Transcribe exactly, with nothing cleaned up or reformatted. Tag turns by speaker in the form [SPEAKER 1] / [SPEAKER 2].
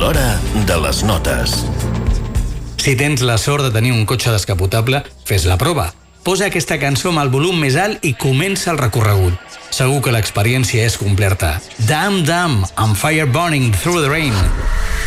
[SPEAKER 1] l'hora de les notes.
[SPEAKER 2] Si tens la sort de tenir un cotxe descapotable, fes la prova. Posa aquesta cançó amb el volum més alt i comença el recorregut. Segur que l'experiència és completa. Damn Damn, amb Fire Burning Through the Rain.